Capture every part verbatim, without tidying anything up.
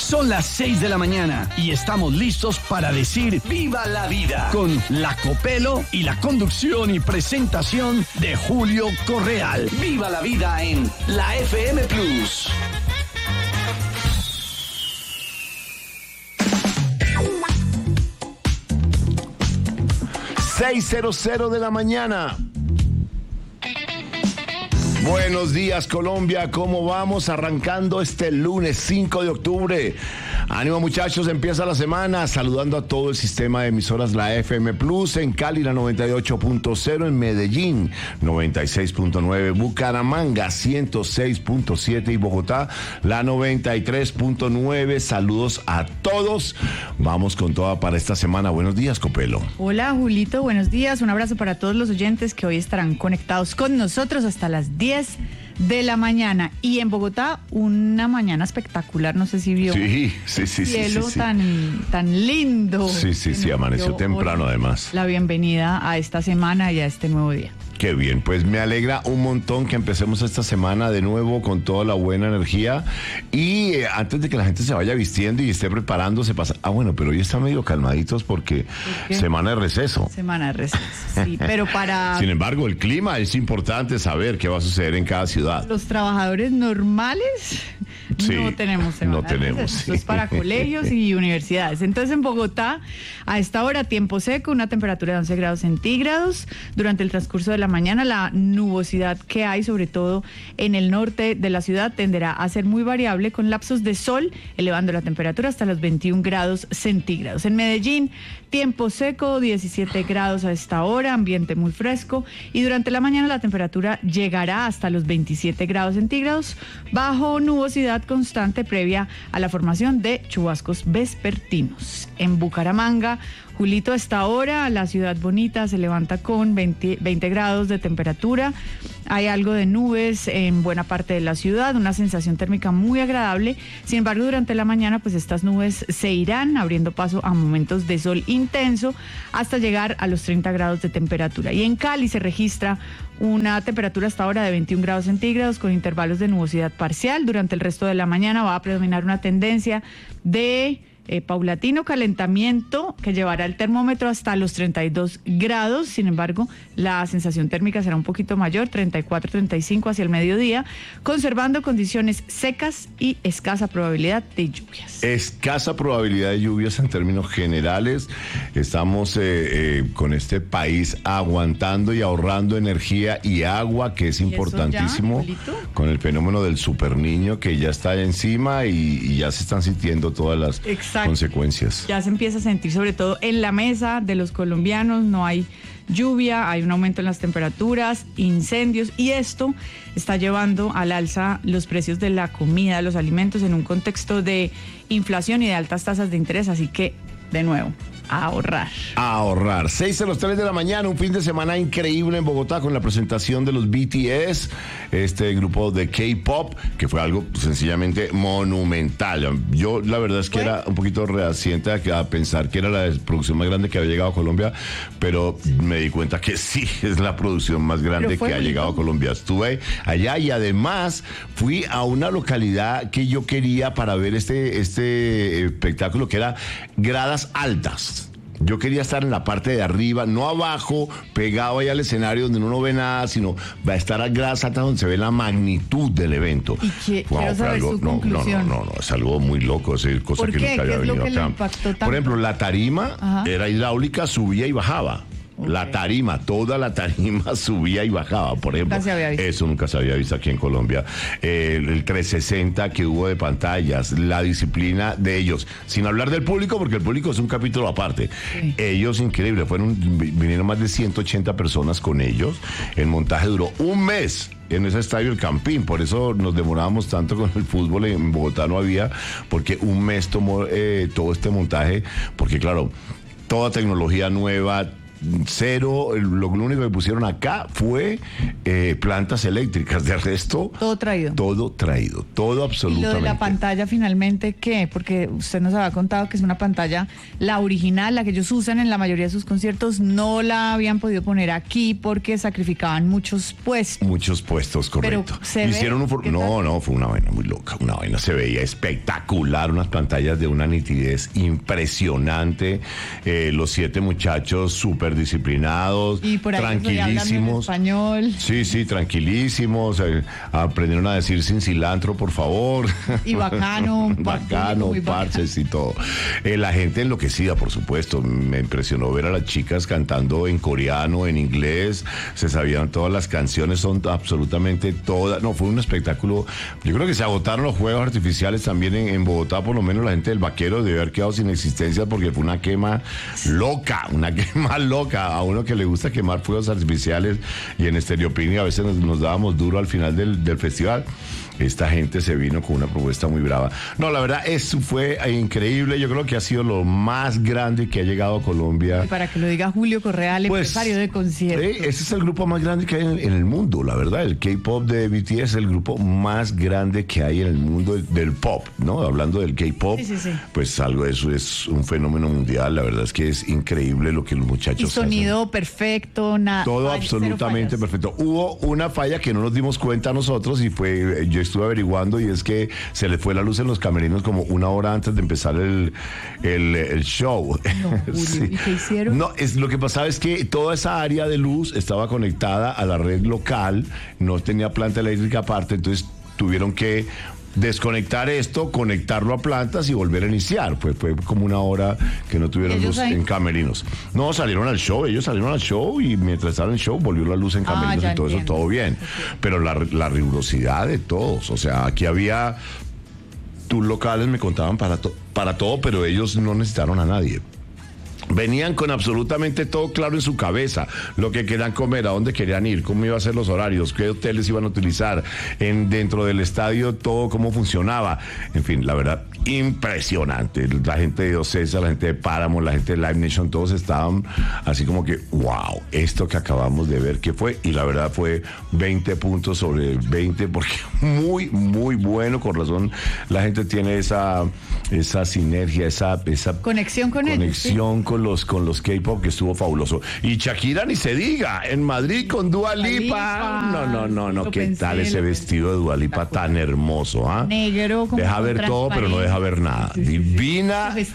Son las seis de la mañana y estamos listos para decir ¡Viva la vida! Con la Copelo y la conducción y presentación de Julio Correal. ¡Viva la vida en la F M Plus! seis cero de la mañana. Buenos días, Colombia, ¿cómo vamos? Arrancando este lunes cinco de octubre. Ánimo, muchachos, empieza la semana saludando a todo el sistema de emisoras la F M Plus, en Cali la noventa y ocho punto cero, en Medellín noventa y seis punto nueve, Bucaramanga ciento seis punto siete y Bogotá la noventa y tres punto nueve. Saludos a todos. Vamos con toda para esta semana. Buenos días, Copelo. Hola, Julito, buenos días. Un abrazo para todos los oyentes que hoy estarán conectados con nosotros hasta las diez de la mañana. Y en Bogotá, una mañana espectacular, no sé si vio. Sí, sí, sí. Cielo sí, sí, sí. tan, tan lindo. Sí, sí, sí, amaneció temprano además. La bienvenida a esta semana y a este nuevo día. Qué bien, pues me alegra un montón que empecemos esta semana de nuevo con toda la buena energía. Y eh, antes de que la gente se vaya vistiendo y esté preparándose, pasa. Ah, bueno, pero hoy están medio calmaditos porque semana de receso. Semana de receso, sí, pero para... Sin embargo, el clima es importante saber qué va a suceder en cada ciudad. Los trabajadores normales sí, no tenemos semana no tenemos, de receso. sí. Esto es para colegios y universidades. Entonces, en Bogotá, a esta hora, tiempo seco, una temperatura de once grados centígrados. Durante el transcurso de la mañana, la nubosidad que hay, sobre todo en el norte de la ciudad, tenderá a ser muy variable, con lapsos de sol, elevando la temperatura hasta los veintiún grados centígrados. En Medellín, tiempo seco, diecisiete grados a esta hora, ambiente muy fresco, y durante la mañana la temperatura llegará hasta los veintisiete grados centígrados, bajo nubosidad constante previa a la formación de chubascos vespertinos. En Bucaramanga, Julito, a esta hora la ciudad bonita se levanta con veinte, veinte grados de temperatura. Hay algo de nubes en buena parte de la ciudad, una sensación térmica muy agradable. Sin embargo, durante la mañana, pues estas nubes se irán abriendo paso a momentos de sol intenso hasta llegar a los treinta grados de temperatura. Y en Cali se registra una temperatura hasta ahora de veintiún grados centígrados con intervalos de nubosidad parcial. Durante el resto de la mañana va a predominar una tendencia de Eh, paulatino calentamiento que llevará el termómetro hasta los treinta y dos grados. Sin embargo, la sensación térmica será un poquito mayor, treinta y cuatro, treinta y cinco hacia el mediodía, conservando condiciones secas y escasa probabilidad de lluvias. Escasa probabilidad de lluvias en términos generales. Estamos eh, eh, con este país aguantando y ahorrando energía y agua, que es importantísimo, ya, con el fenómeno del superniño que ya está encima y, y ya se están sintiendo todas las Exacto. consecuencias. Ya se empieza a sentir, sobre todo en la mesa de los colombianos. No hay lluvia, hay un aumento en las temperaturas, incendios, y esto está llevando al alza los precios de la comida, de los alimentos, en un contexto de inflación y de altas tasas de interés. Así que, de nuevo, a ahorrar. A ahorrar. seis a las tres de la mañana, un fin de semana increíble en Bogotá con la presentación de los B T S, este grupo de K-pop, que fue algo sencillamente monumental. Yo la verdad es que bueno. era un poquito reaciente a, a pensar que era la producción más grande que había llegado a Colombia, pero me di cuenta que sí, es la producción más grande que ha llegado a Colombia. Estuve allá y además fui a una localidad que yo quería para ver este, este espectáculo, que era gradas altas. Yo quería estar en la parte de arriba, no abajo, pegado ahí al escenario donde uno no ve nada, sino va a estar a gradas altas donde se ve la magnitud del evento. ¿Y qué, wow, quiero saber algo, su no, conclusión? No, no, no, no, es algo muy loco, es cosa ¿Por que qué? nunca había ¿Qué es lo venido que le acá. impactó tanto? Por ejemplo, la tarima Ajá. era hidráulica, subía y bajaba. Okay. La tarima, toda la tarima subía y bajaba, por ejemplo. Nunca se había visto. Eso nunca se había visto aquí en Colombia. Eh, el, el trescientos sesenta que hubo de pantallas, la disciplina de ellos, sin hablar del público, porque el público es un capítulo aparte. Sí. Ellos, increíble, fueron, vinieron más de ciento ochenta personas con ellos. El montaje duró un mes en ese estadio El Campín, por eso nos demorábamos tanto con el fútbol. En Bogotá no había, porque un mes tomó eh, todo este montaje, porque claro, toda tecnología nueva, cero, lo único que pusieron acá fue eh, plantas eléctricas, de resto... Todo traído. Todo traído, todo absolutamente. ¿Y lo de la pantalla finalmente qué? Porque usted nos había contado que es una pantalla, la original, la que ellos usan en la mayoría de sus conciertos, no la habían podido poner aquí porque sacrificaban muchos puestos. Muchos puestos, correcto. Pero se Hicieron ve, un for... No, no, fue una vaina muy loca, una vaina, se veía espectacular, unas pantallas de una nitidez impresionante, eh, los siete muchachos súper disciplinados, y por ahí tranquilísimos. Español. Sí, sí, tranquilísimos, eh, aprendieron a decir sin cilantro, por favor. Y bacano. Bacano, parches y todo. Eh, la gente enloquecida, por supuesto. Me impresionó ver a las chicas cantando en coreano, en inglés, se sabían todas las canciones, son absolutamente todas. No, fue un espectáculo. Yo creo que se agotaron los juegos artificiales también en, en Bogotá, por lo menos la gente del Vaquero debe haber quedado sin existencia porque fue una quema loca, una quema loca. A uno que le gusta quemar fuegos artificiales y en Estereopini a veces nos, nos dábamos duro al final del, del festival. Esta gente se vino con una propuesta muy brava. No, la verdad, eso fue increíble. Yo creo que ha sido lo más grande que ha llegado a Colombia. Y para que lo diga Julio Correa, el pues, empresario de conciertos. Eh, ese es el grupo más grande que hay en, en el mundo, la verdad. El K-pop de B T S es el grupo más grande que hay en el mundo del, del pop, ¿no? Hablando del K-pop, sí, sí, sí. Pues algo de eso es un fenómeno mundial. La verdad es que es increíble lo que los muchachos y sonido hacen. Perfecto, nada. Todo absolutamente perfecto. Hubo una falla que no nos dimos cuenta nosotros y fue, yo estuve averiguando, y es que se le fue la luz en los camerinos como una hora antes de empezar el, el, el show. No, Julio, sí. ¿Y qué hicieron? No, es, lo que pasaba es que toda esa área de luz estaba conectada a la red local, no tenía planta eléctrica aparte, entonces tuvieron que desconectar esto, conectarlo a plantas y volver a iniciar. Fue, fue como una hora que no tuvieron luz ahí en camerinos. No, salieron al show, ellos salieron al show y mientras estaban en el show volvió la luz en camerinos ah, y todo entiendo. Eso, todo bien. Okay. Pero la, la rigurosidad de todos, o sea, aquí había tours locales, me contaban para, to, para todo, pero ellos no necesitaron a nadie. Venían con absolutamente todo claro en su cabeza, lo que querían comer, a dónde querían ir, cómo iban a ser los horarios, qué hoteles iban a utilizar, en, dentro del estadio todo cómo funcionaba. En fin, la verdad, impresionante. La gente de Ocesa, la gente de Paramount, la gente de Live Nation, todos estaban así como que, wow, esto que acabamos de ver, ¿qué fue? Y la verdad fue veinte puntos sobre veinte, porque muy, muy bueno, con razón la gente tiene esa, esa sinergia, esa, esa conexión con conexión él, sí. con los con los K-pop, que estuvo fabuloso. Y Shakira ni se diga, en Madrid con Dua Lipa. No, no, no, no, ¿qué pensé, tal ese vestido de Dua Lipa tan hermoso? ¿Ah? Negro, como deja ver todo, pero no deja ver nada. Sí, sí, divina, sí.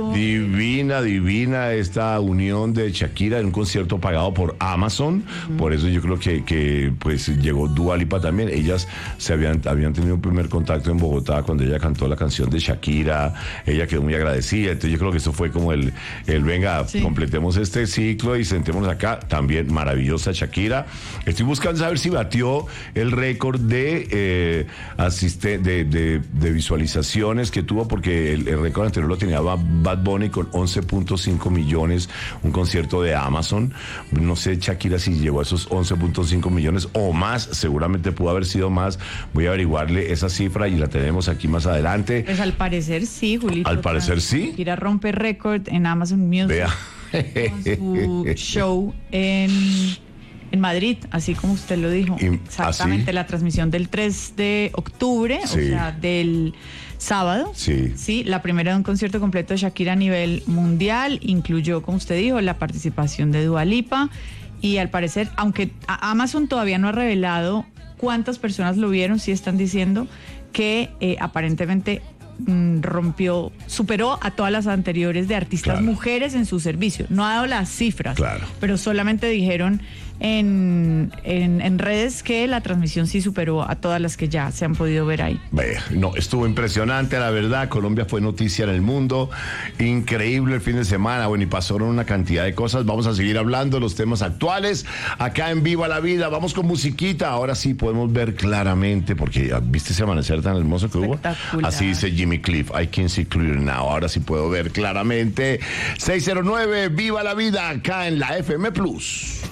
divina, divina esta unión de Shakira en un concierto pagado por Amazon. Uh-huh. Por eso yo creo que, que pues llegó Dua Lipa también. Ellas se habían, habían tenido un primer contacto en Bogotá cuando ella cantó la canción de Shakira. Ella quedó muy agradecida. Entonces yo creo que eso fue como el, el venga, sí. completemos este ciclo y sentémonos acá. También maravillosa Shakira. Estoy buscando saber si batió el récord de, eh, asiste, de, de, de visualizaciones que tuvo, porque el, el récord anterior lo tenía Bad Bunny con once punto cinco millones, un concierto de Amazon. No sé, Shakira, si llegó a esos once punto cinco millones o más, seguramente pudo haber sido más. Voy a averiguarle esa cifra y la tenemos aquí más adelante. Pues al parecer sí, Julito. Al parecer sí. Shakira rompe récord en Amazon Music. Vea. Con su show en, en Madrid, así como usted lo dijo. Y, exactamente, ¿así? La transmisión del tres de octubre, sí. O sea, del sábado. Sí. Sí, la primera de un concierto completo de Shakira a nivel mundial, incluyó, como usted dijo, la participación de Dua Lipa, y al parecer, aunque Amazon todavía no ha revelado cuántas personas lo vieron, sí están diciendo que eh, aparentemente rompió, superó a todas las anteriores de artistas claro. mujeres en su servicio. No ha dado las cifras, claro. pero solamente dijeron en, en, en redes que la transmisión sí superó a todas las que ya se han podido ver ahí. No, estuvo impresionante, la verdad. Colombia fue noticia en el mundo. Increíble el fin de semana. Bueno, y pasaron una cantidad de cosas. Vamos a seguir hablando de los temas actuales acá en Viva la Vida. Vamos con musiquita. Ahora sí podemos ver claramente, porque ¿viste ese amanecer tan hermoso que hubo? Así dice Jimmy Cliff. I can see clear now. Ahora sí puedo ver claramente. seis cero nueve, Viva la Vida, acá en la F M Plus.